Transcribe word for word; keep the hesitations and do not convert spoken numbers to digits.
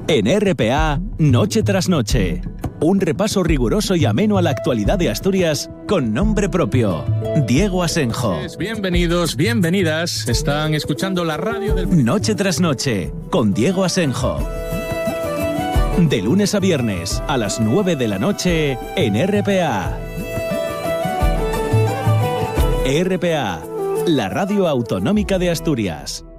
En R P A, Noche tras Noche. Un repaso riguroso y ameno a la actualidad de Asturias con nombre propio. Diego Asenjo. Bienvenidos, bienvenidas. Están escuchando la radio del... Noche tras Noche, con Diego Asenjo. De lunes a viernes, a las nueve de la noche, en R P A. R P A, la radio autonómica de Asturias.